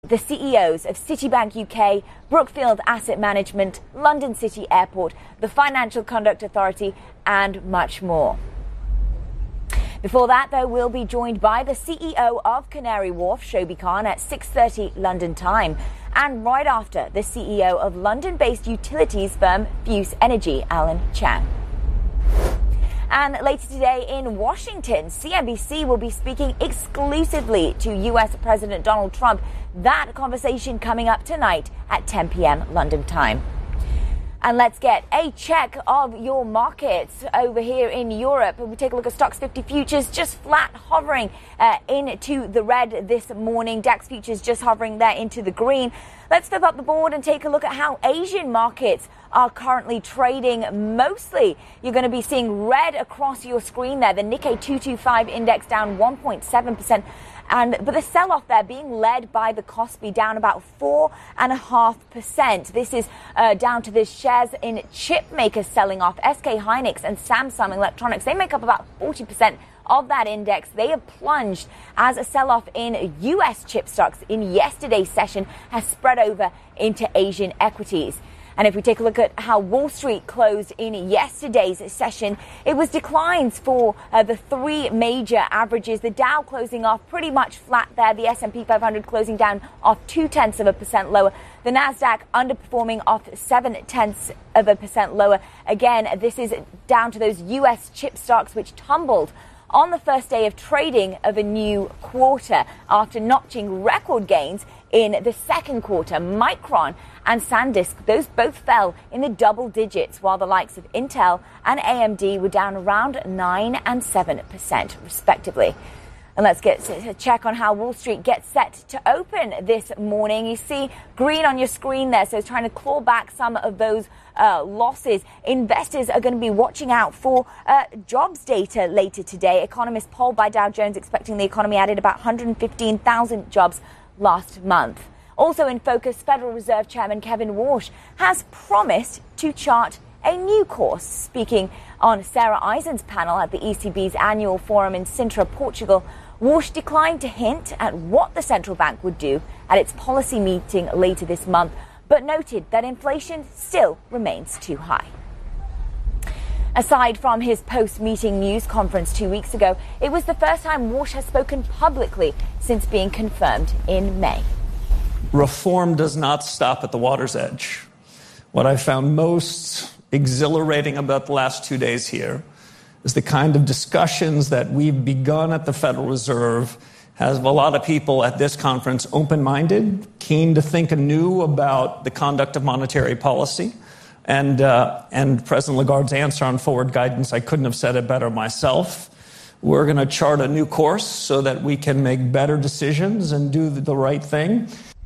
The CEOs of Citibank UK, Brookfield Asset Management, London City Airport, the Financial Conduct Authority, and much more. Before that, though, we'll be joined by the CEO of Canary Wharf, Shobi Khan, at 6:30 London time. And right after, the CEO of London-based utilities firm Fuse Energy, Alan Chan. And later today in Washington, CNBC will be speaking exclusively to US President Donald Trump. That conversation coming up tonight at 10 p.m. London time. And let's get a check of your markets over here in Europe. We take a look at Stoxx 50 futures, just flat, hovering into the red this morning. DAX futures just hovering there into the green. Let's flip up the board and take a look at how Asian markets are currently trading. Mostly, you're going to be seeing red across your screen there. The Nikkei 225 index down 1.7%. But the sell-off there being led by the Kospi, down about 4.5%. This is down to the shares in chip makers selling off. SK Hynix and Samsung Electronics, they make up about 40% of that index. They have plunged as a sell-off in U.S. chip stocks in yesterday's session has spread over into Asian equities. And if we take a look at how Wall Street closed in yesterday's session, it was declines for the three major averages. The Dow closing off pretty much flat there. The S&P 500 closing down off 0.2% lower. The Nasdaq underperforming off 0.7% lower. Again, this is down to those U.S. chip stocks which tumbled on the first day of trading of a new quarter after notching record gains in the second quarter. Micron and SanDisk, those both fell in the double digits, while the likes of Intel and AMD were down around 9 and 7% respectively. And let's get a check on how Wall Street gets set to open this morning. You see green on your screen there, so it's trying to claw back some of those losses. Investors are going to be watching out for jobs data later today. Economists polled by Dow Jones expecting the economy added about 115,000 jobs last month. Also in focus, Federal Reserve Chairman Kevin Warsh has promised to chart a new course. Speaking on Sarah Eisen's panel at the ECB's annual forum in Sintra, Portugal, Warsh declined to hint at what the central bank would do at its policy meeting later this month, but noted that inflation still remains too high. Aside from his post-meeting news conference 2 weeks ago, it was the first time Warsh has spoken publicly since being confirmed in May. Reform does not stop at the water's edge. What I found most exhilarating about the last 2 days here is the kind of discussions that we've begun at the Federal Reserve has a lot of people at this conference open-minded, keen to think anew about the conduct of monetary policy. And President Lagarde's answer on forward guidance, I couldn't have said it better myself. We're going to chart a new course so that we can make better decisions and do the right thing.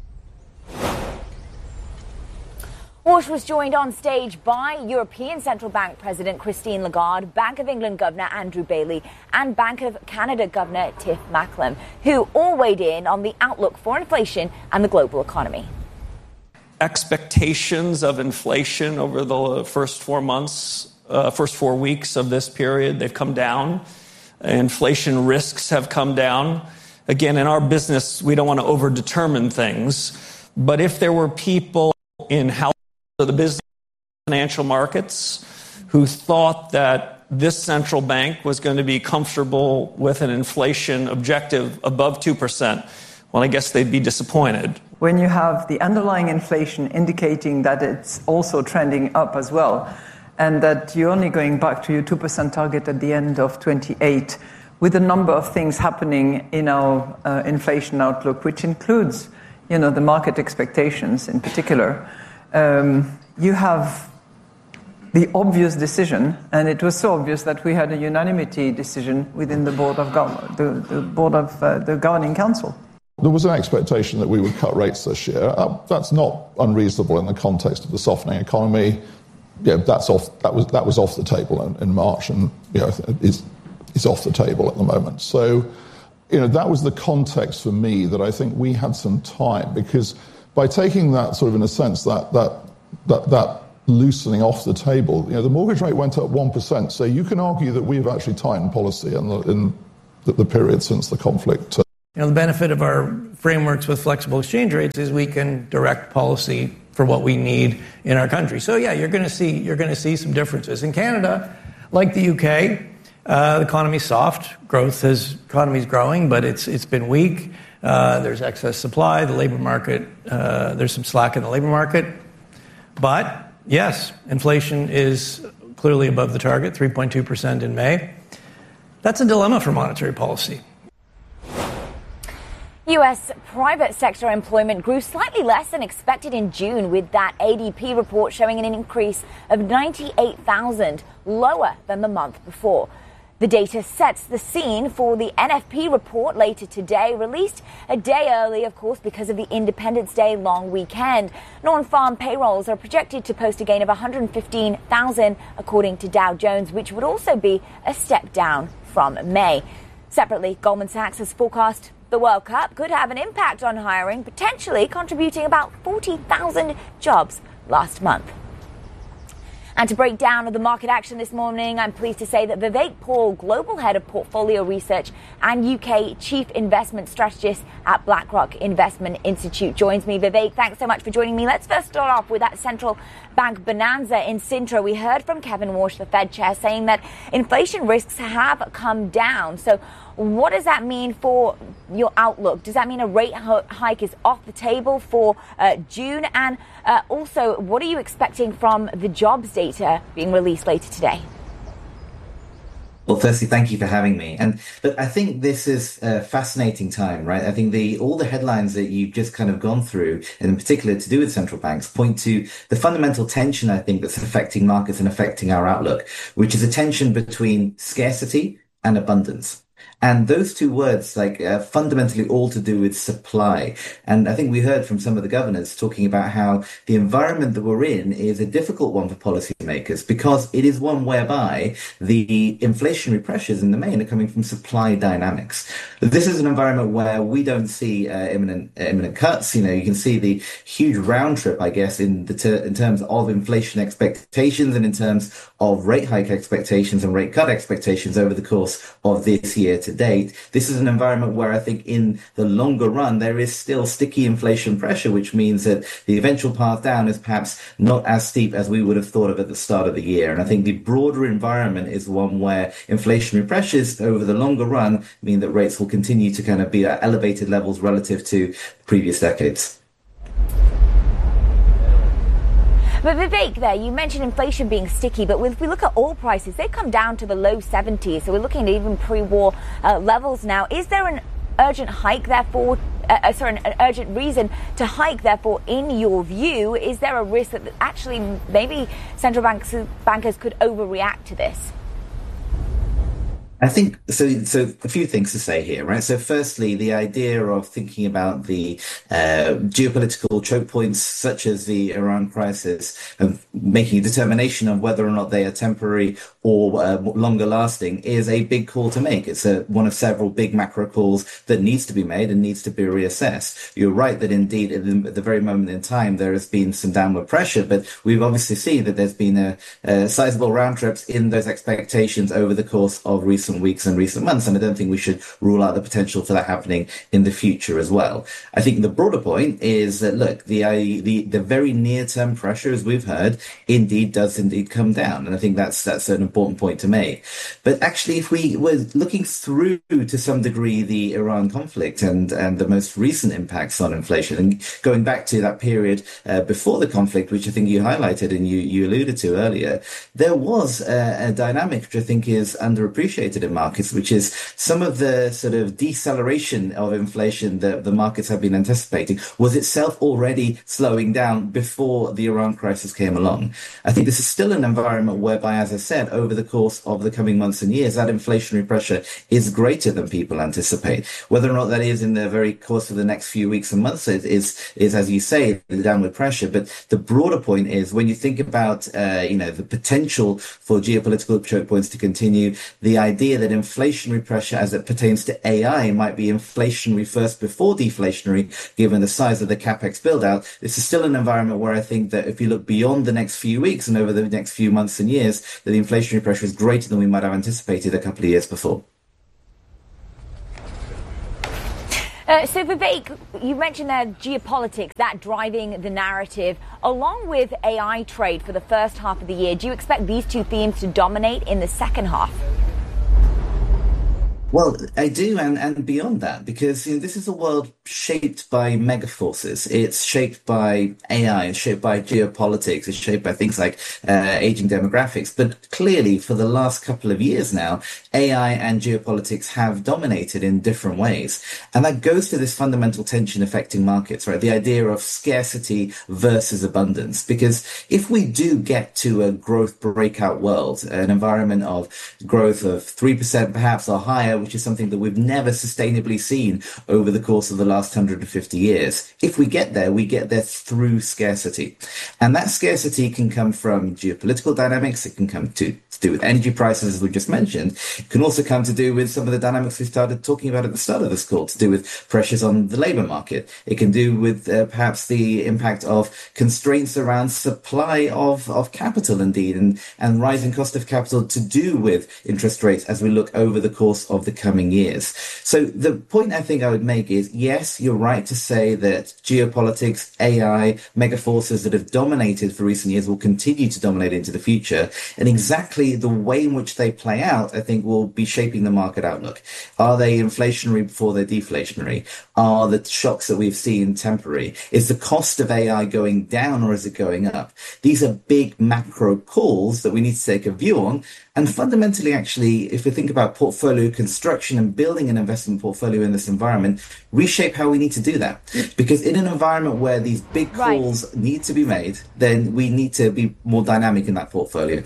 Warsh was joined on stage by European Central Bank President Christine Lagarde, Bank of England Governor Andrew Bailey, and Bank of Canada Governor Tiff Macklem, who all weighed in on the outlook for inflation and the global economy. Expectations of inflation over the first 4 weeks of this period, they've come down. Inflation risks have come down. Again, in our business, we don't want to overdetermine things. But if there were people in the business financial markets who thought that this central bank was going to be comfortable with an inflation objective above 2%, well, I guess they'd be disappointed. When you have the underlying inflation indicating that it's also trending up as well, and that you're only going back to your 2% target at the end of 28, with a number of things happening in our inflation outlook, which includes, the market expectations in particular, you have the obvious decision, and it was so obvious that we had a unanimity decision within the board of the governing council. There was an expectation that we would cut rates this year. That's not unreasonable in the context of the softening economy. That was off the table in March, and is off the table at the moment. So, that was the context for me that I think we had some time, because by taking that sort of, in a sense, that loosening off the table, the mortgage rate went up 1%. So you can argue that we've actually tightened policy in the period since the conflict The benefit of our frameworks with flexible exchange rates is we can direct policy for what we need in our country. So yeah, you're going to see some differences. In Canada, like the UK, the economy's soft. Economy's growing, but it's been weak. There's excess supply. The labor market, there's some slack in the labor market. But yes, inflation is clearly above the target, 3.2% in May. That's a dilemma for monetary policy. U.S. private sector employment grew slightly less than expected in June, with that ADP report showing an increase of 98,000, lower than the month before. The data sets the scene for the NFP report later today, released a day early, of course, because of the Independence Day long weekend. Non-farm payrolls are projected to post a gain of 115,000, according to Dow Jones, which would also be a step down from May. Separately, Goldman Sachs has forecast the World Cup could have an impact on hiring, potentially contributing about 40,000 jobs last month. And to break down the market action this morning, I'm pleased to say that Vivek Paul, Global Head of Portfolio Research and UK Chief Investment Strategist at BlackRock Investment Institute, joins me. Vivek, thanks so much for joining me. Let's first start off with that central bank bonanza in Sintra. We heard from Kevin Warsh, the Fed chair, saying that inflation risks have come down. So what does that mean for your outlook? Does that mean a rate hike is off the table for June? And also, what are you expecting from the jobs data being released later today? Well, firstly, thank you for having me. But I think this is a fascinating time, right? I think all the headlines that you've just kind of gone through, and in particular to do with central banks, point to the fundamental tension, I think, that's affecting markets and affecting our outlook, which is a tension between scarcity and abundance. And those two words, fundamentally all to do with supply. And I think we heard from some of the governors talking about how the environment that we're in is a difficult one for policymakers, because it is one whereby the inflationary pressures in the main are coming from supply dynamics. This is an environment where we don't see imminent cuts. You can see the huge round trip, I guess, in terms of inflation expectations and in terms of rate hike expectations and rate cut expectations over the course of this year to date. This is an environment where I think in the longer run, there is still sticky inflation pressure, which means that the eventual path down is perhaps not as steep as we would have thought of at the start of the year. And I think the broader environment is one where inflationary pressures over the longer run mean that rates will continue to kind of be at elevated levels relative to previous decades. But Vivek, there, you mentioned inflation being sticky, but if we look at oil prices, they've come down to the low 70s. So we're looking at even pre-war levels now. Is there an urgent hike, therefore, an urgent reason to hike, therefore, in your view? Is there a risk that actually maybe central bankers could overreact to this? I think so. A few things to say here, right? So firstly, the idea of thinking about the geopolitical choke points, such as the Iran crisis, and making a determination of whether or not they are temporary or longer lasting, is a big call to make. It's one of several big macro calls that needs to be made and needs to be reassessed. You're right that indeed at the very moment in time there has been some downward pressure, but we've obviously seen that there's been a sizable round trips in those expectations over the course of recent weeks and recent months, and I don't think we should rule out the potential for that happening in the future as well. I think the broader point is that, look, the very near-term pressure, as we've heard, does come down, and I think that's an important point to make. But actually, if we were looking through to some degree the Iran conflict and the most recent impacts on inflation, and going back to that period before the conflict, which I think you highlighted and you alluded to earlier, there was a dynamic which I think is underappreciated in markets, which is some of the sort of deceleration of inflation that the markets have been anticipating was itself already slowing down before the Iran crisis came along. I think this is still an environment whereby, as I said, over the course of the coming months and years, that inflationary pressure is greater than people anticipate. Whether or not that is in the very course of the next few weeks and months is as you say, the downward pressure. But the broader point is when you think about the potential for geopolitical choke points to continue, the idea that inflationary pressure as it pertains to AI might be inflationary first before deflationary, given the size of the capex build out. This is still an environment where I think that if you look beyond the next few weeks and over the next few months and years, that the inflationary pressure is greater than we might have anticipated a couple of years before. So Vivek, you mentioned there geopolitics, that driving the narrative, along with AI trade for the first half of the year. Do you expect these two themes to dominate in the second half? Well, I do, and beyond that, because this is a world shaped by mega forces. It's shaped by AI, it's shaped by geopolitics, it's shaped by things like aging demographics. But clearly, for the last couple of years now, AI and geopolitics have dominated in different ways. And that goes to this fundamental tension affecting markets, right? The idea of scarcity versus abundance. Because if we do get to a growth breakout world, an environment of growth of 3% perhaps or higher, which is something that we've never sustainably seen over the course of the last 150 years. If we get there through scarcity. And that scarcity can come from geopolitical dynamics. It can come to do with energy prices, as we just mentioned. It can also come to do with some of the dynamics we started talking about at the start of this call, to do with pressures on the labor market. It can do with perhaps the impact of constraints around supply of capital, indeed, and rising cost of capital to do with interest rates as we look over the course of the coming years. So the point I think I would make is, yes, you're right to say that geopolitics, AI, mega forces that have dominated for recent years will continue to dominate into the future. And exactly the way in which they play out, I think, will be shaping the market outlook. Are they inflationary before they're deflationary? Are the shocks that we've seen temporary? Is the cost of AI going down or is it going up? These are big macro calls that we need to take a view on. And fundamentally, actually, if we think about portfolio construction and building an investment portfolio in this environment, reshape how we need to do that. Because in an environment where these big calls need to be made, then we need to be more dynamic in that portfolio.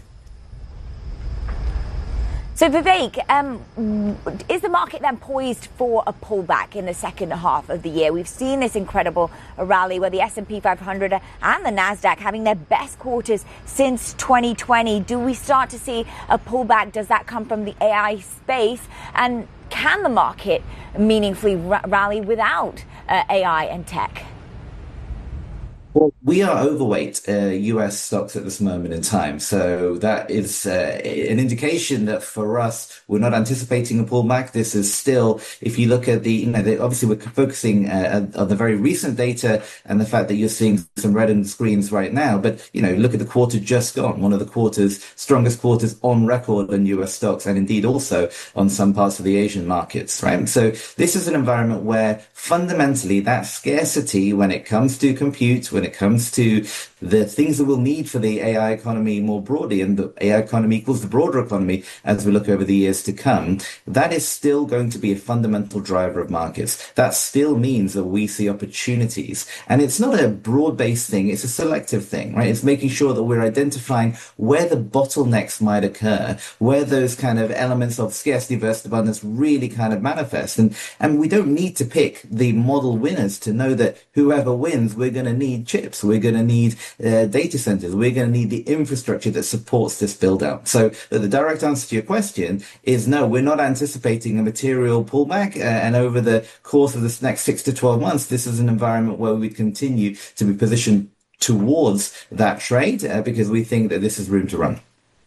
So Vivek, is the market then poised for a pullback in the second half of the year? We've seen this incredible rally where the S&P 500 and the NASDAQ having their best quarters since 2020. Do we start to see a pullback? Does that come from the AI space? And can the market meaningfully rally without AI and tech? Well, we are overweight US stocks at this moment in time. So that is an indication that for us, we're not anticipating a pullback. This is still, if you look at obviously we're focusing on the very recent data and the fact that you're seeing some red on the screens right now. But, look at the quarter just gone, one of the strongest quarters on record in US stocks, and indeed also on some parts of the Asian markets, right? So this is an environment where fundamentally that scarcity, when it comes to compute, when it comes to the things that we'll need for the AI economy more broadly, and the AI economy equals the broader economy as we look over the years to come, that is still going to be a fundamental driver of markets. That still means that we see opportunities. And it's not a broad-based thing, it's a selective thing, right? It's making sure that we're identifying where the bottlenecks might occur, where those kind of elements of scarcity versus abundance really kind of manifest. And we don't need to pick the model winners to know that whoever wins, we're going to need chips, we're going to need data centers, we're going to need the infrastructure that supports this build out. So the direct answer to your question is no, we're not anticipating a material pullback. And over the course of this next 6 to 12 months, this is an environment where we continue to be positioned towards that trade because we think that this is room to run.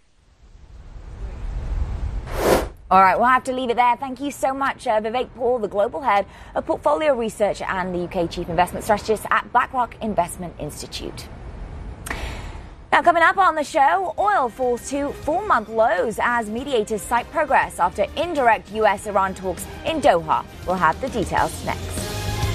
All right, we'll have to leave it there. Thank you so much, Vivek Paul, the Global Head of Portfolio Research and the UK Chief Investment Strategist at BlackRock Investment Institute. Now, coming up on the show, oil falls to 4-month lows as mediators cite progress after indirect US-Iran talks in Doha. We'll have the details next.